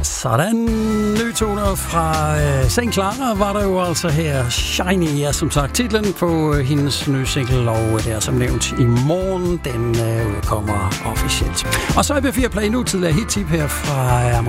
Sådan, nye toner fra St. Clara var der jo altså her. Shiny er som sagt titlen på hendes nye single, og det er som nævnt i morgen, den udkommer officielt. Og så er B4 Play nu tidligere hit-tip her fra